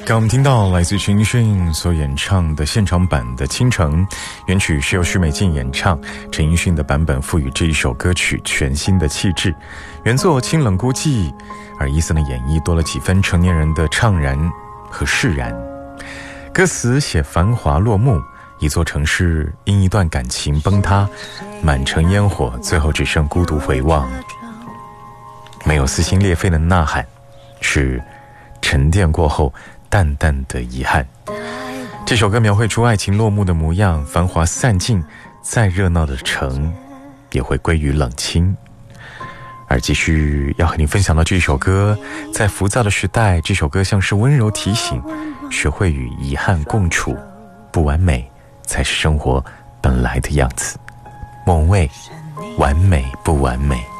刚我们听到来自陈奕迅所演唱的现场版的《倾城》，原曲是由许美静演唱，陈奕迅的版本赋予这一首歌曲全新的气质。原作清冷孤寂，而伊森的演绎多了几分成年人的怅然和释然。歌词写繁华落幕，一座城市因一段感情崩塌，满城烟火，最后只剩孤独回望。没有撕心裂肺的呐喊，是沉淀过后淡淡的遗憾。这首歌描绘出爱情落幕的模样，繁华散尽，再热闹的城也会归于冷清。而继续要和你分享到这首歌，在浮躁的时代，这首歌像是温柔提醒，学会与遗憾共处，不完美才是生活本来的样子。莫文蔚，完美不完美。